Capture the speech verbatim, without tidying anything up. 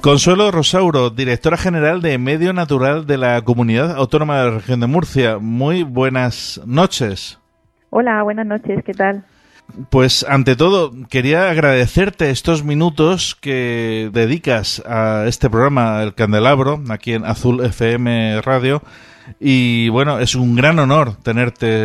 Consuelo Rosauro, directora general de Medio Natural de la Comunidad Autónoma de la Región de Murcia. Muy buenas noches. Hola, buenas noches, ¿qué tal? Pues ante todo, quería agradecerte estos minutos que dedicas a este programa, El Candelabro, aquí en Azul F M Radio. Y bueno, es un gran honor tenerte